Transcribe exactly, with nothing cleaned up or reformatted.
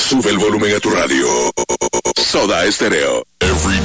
Sube el volumen a tu radio. Soda Estéreo. Every